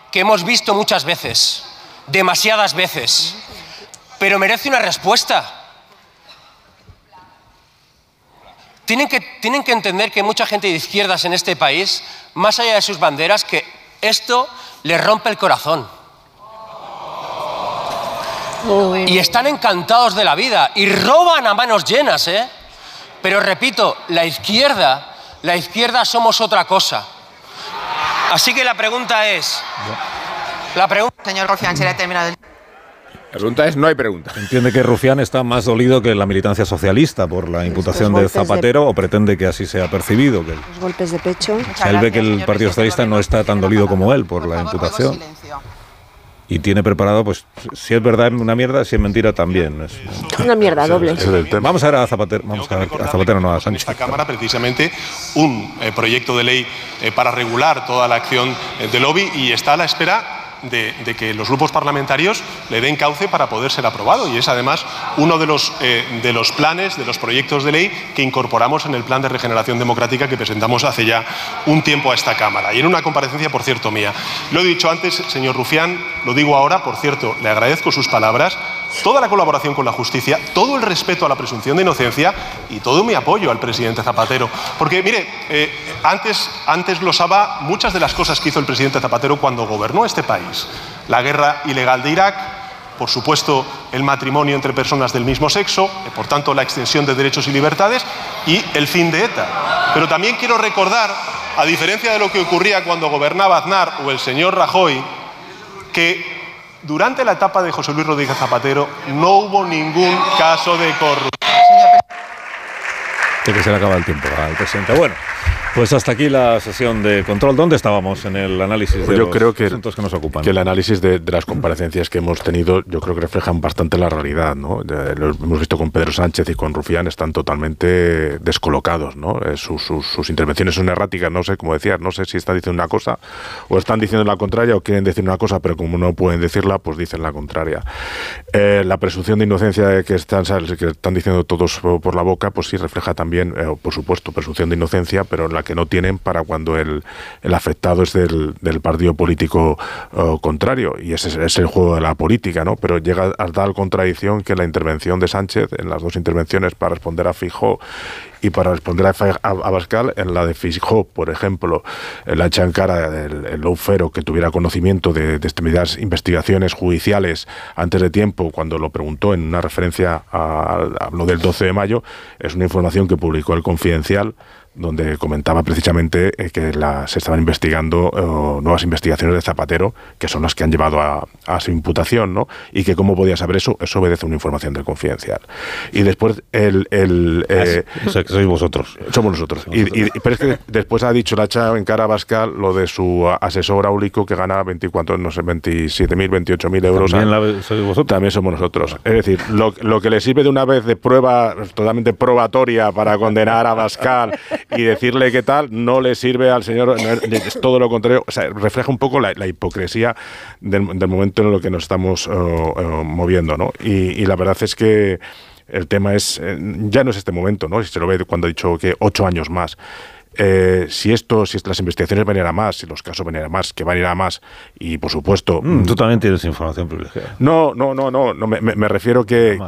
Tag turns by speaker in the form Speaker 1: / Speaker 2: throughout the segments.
Speaker 1: que hemos visto muchas veces, demasiadas veces, pero merece una respuesta. Tienen que entender que mucha gente de izquierdas en este país, más allá de sus banderas, que esto les rompe el corazón. Y están encantados de la vida y roban a manos llenas, ¿eh? Pero repito, la izquierda somos otra cosa. Así que la pregunta es...
Speaker 2: Señor Rufián, se le ha terminado el...
Speaker 3: La pregunta es, no hay pregunta.
Speaker 4: ¿Entiende que Rufián está más dolido que la militancia socialista por la imputación de Zapatero o pretende que así sea percibido? Que
Speaker 5: los golpes de pecho.
Speaker 4: O sea, él ve que el Partido Socialista no está tan dolido como él por la imputación. Y tiene preparado, pues, si es verdad una mierda, si es mentira también. Es
Speaker 5: una mierda doble.
Speaker 4: Vamos a ver a Zapatero, no a Sánchez.
Speaker 6: En esta Cámara, precisamente, un proyecto de ley para regular toda la acción de lobby y está a la espera de que los grupos parlamentarios le den cauce para poder ser aprobado. Y es, además, uno de los planes, de los proyectos de ley que incorporamos en el Plan de Regeneración Democrática que presentamos hace ya un tiempo a esta Cámara. Y en una comparecencia, por cierto, mía. Lo he dicho antes, señor Rufián, lo digo ahora, por cierto, le agradezco sus palabras, toda la colaboración con la justicia, todo el respeto a la presunción de inocencia y todo mi apoyo al presidente Zapatero. Porque, mire, antes glosaba muchas de las cosas que hizo el presidente Zapatero cuando gobernó este país. La guerra ilegal de Irak, por supuesto el matrimonio entre personas del mismo sexo, por tanto la extensión de derechos y libertades y el fin de ETA. Pero también quiero recordar, a diferencia de lo que ocurría cuando gobernaba Aznar o el señor Rajoy, que durante la etapa de José Luis Rodríguez Zapatero no hubo ningún caso de corrupción.
Speaker 4: De que se le acaba el tiempo al presidente. Bueno, pues hasta aquí la sesión de control. ¿Dónde estábamos en el análisis de los asuntos que nos ocupan?
Speaker 3: Que el análisis de las comparecencias que hemos tenido, yo creo que reflejan bastante la realidad, ¿no? Lo hemos visto con Pedro Sánchez y con Rufián, están totalmente descolocados, ¿no? Sus intervenciones son erráticas, no sé, como decía, no sé si están diciendo una cosa o están diciendo la contraria o quieren decir una cosa, pero como no pueden decirla, pues dicen la contraria. La presunción de inocencia que están diciendo todos por la boca, pues sí refleja también, por supuesto, presunción de inocencia, pero la que no tienen para cuando el afectado es del partido político contrario, y ese es el juego de la política, ¿no? Pero llega a tal contradicción que la intervención de Sánchez, en las dos intervenciones para responder a Feijóo y para responder a Abascal, en la de Feijóo, por ejemplo, la echa en cara del lawfare que tuviera conocimiento de determinadas investigaciones judiciales antes de tiempo, cuando lo preguntó en una referencia a lo del 12 de mayo, es una información que publicó el Confidencial, donde comentaba precisamente que se estaban investigando nuevas investigaciones de Zapatero, que son las que han llevado a su imputación, ¿no? Y que cómo podía saber eso obedece a una información del Confidencial. Y después
Speaker 4: o sea, que sois vosotros.
Speaker 3: Somos nosotros. Pero es que después ha dicho, la echa en cara a Abascal, lo de su asesor áulico que gana 27.000, 28.000 euros.
Speaker 4: ¿También sois vosotros?
Speaker 3: También somos nosotros. Es decir, lo que le sirve de una vez de prueba totalmente probatoria para condenar a Abascal y decirle qué tal, no le sirve al señor, es todo lo contrario. O sea, refleja un poco la hipocresía del momento en el que nos estamos moviendo, ¿no? Y la verdad es que el tema es, ya no es este momento, ¿no? Si se lo ve cuando ha dicho que 8 años más. Si las investigaciones van a ir a más, si los casos van a ir a más, que van a ir a más, y por supuesto...
Speaker 4: Tú también tienes información privilegiada.
Speaker 3: No, me refiero que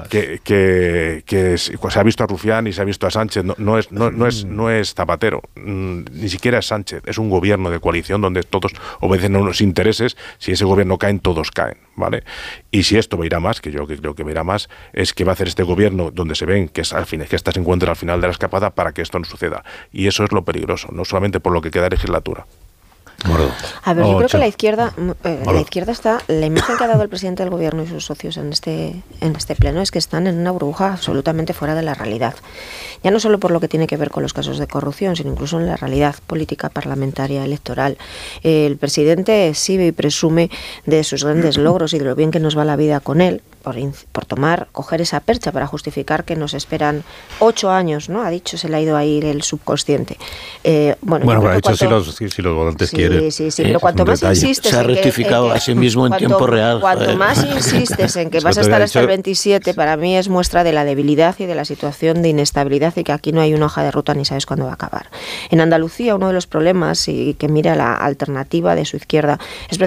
Speaker 3: se ha visto a Rufián y se ha visto a Sánchez, no es Zapatero, ni siquiera es Sánchez, es un gobierno de coalición donde todos obedecen a unos intereses. Si ese gobierno caen, todos caen, ¿vale? Y si esto va a ir a más, que yo creo que va a ir a más, es que va a hacer este gobierno donde se ven que esta se encuentra al final de la escapada para que esto no suceda. Y eso es lo peligroso, no solamente por lo que queda de legislatura.
Speaker 5: A ver, yo creo que la izquierda está, la imagen que ha dado el presidente del gobierno y sus socios en este pleno es que están en una burbuja absolutamente fuera de la realidad. Ya no solo por lo que tiene que ver con los casos de corrupción, sino incluso en la realidad política, parlamentaria, electoral. El presidente exhibe y presume de sus grandes logros y de lo bien que nos va la vida con él, por coger esa percha para justificar que nos esperan 8 años, ¿no? Ha dicho, se le ha ido a ir el subconsciente.
Speaker 4: Bueno, ha dicho si los votantes quieren.
Speaker 5: Sí, pero cuanto más insistes...
Speaker 7: Se ha rectificado a sí mismo en tiempo real.
Speaker 5: Cuanto más insistes en que vas a estar hasta el 27, para mí es muestra de la debilidad y de la situación de inestabilidad y que aquí no hay una hoja de ruta ni sabes cuándo va a acabar. En Andalucía, uno de los problemas, y que mira la alternativa de su izquierda, es